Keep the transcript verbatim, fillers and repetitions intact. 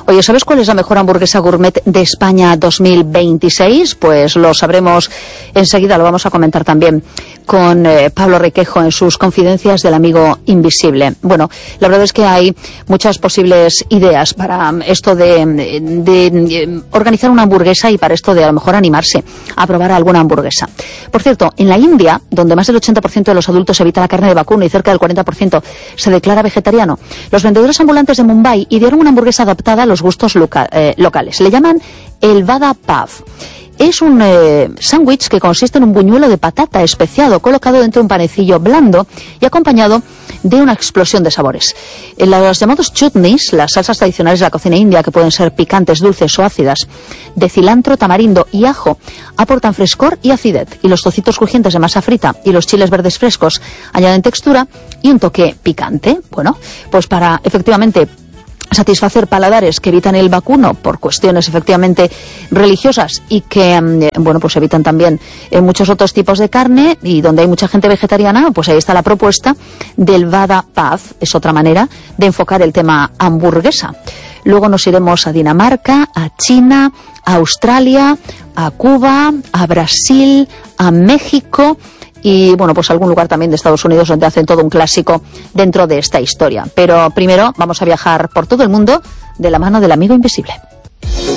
Oye, ¿sabes cuál es la mejor hamburguesa gourmet de España dos mil veintiséis? Pues lo sabremos enseguida, lo vamos a comentar también con eh, Pablo Requejo en sus confidencias del amigo invisible. Bueno, la verdad es que hay muchas posibles ideas para esto de, de, de organizar una hamburguesa y para esto de a lo mejor animarse a probar alguna hamburguesa. Por cierto, en la India, donde más del ochenta por ciento de los adultos evita la carne de vacuno y cerca del cuarenta por ciento se declara vegetariano, los vendedores ambulantes de Mumbai idearon una hamburguesa adaptada a los gustos loca, eh, locales. Le llaman el Vada Pav. Es un eh, sándwich que consiste en un buñuelo de patata especiado colocado dentro de un panecillo blando y acompañado de una explosión de sabores. En los llamados chutneys, las salsas tradicionales de la cocina india, que pueden ser picantes, dulces o ácidas, de cilantro, tamarindo y ajo, aportan frescor y acidez. Y los trocitos crujientes de masa frita y los chiles verdes frescos añaden textura y un toque picante. Bueno, pues para efectivamente satisfacer paladares que evitan el vacuno por cuestiones efectivamente religiosas y que, bueno, pues evitan también eh, muchos otros tipos de carne, y donde hay mucha gente vegetariana, pues ahí está la propuesta del Vada Pav. Es otra manera de enfocar el tema hamburguesa. Luego nos iremos a Dinamarca, a China, a Australia, a Cuba, a Brasil, a México y, bueno, pues algún lugar también de Estados Unidos donde hacen todo un clásico dentro de esta historia. Pero primero vamos a viajar por todo el mundo de la mano del amigo invisible.